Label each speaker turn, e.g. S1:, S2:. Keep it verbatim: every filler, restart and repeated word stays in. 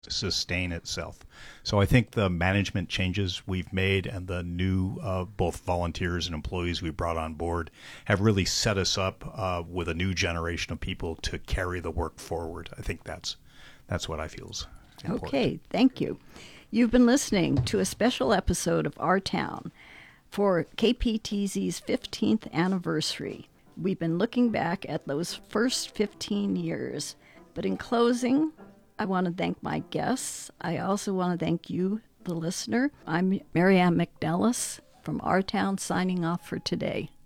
S1: sustain itself. So I think the management changes we've made and the new uh, both volunteers and employees we brought on board have really set us up uh, with a new generation of people to carry the work forward. I think that's that's what I feel is important.
S2: Okay, thank you. You've been listening to a special episode of Our Town for K P T Z's fifteenth anniversary. We've been looking back at those first fifteen years. But in closing, I want to thank my guests. I also want to thank you, the listener. I'm Marianne McNellis from Our Town, signing off for today.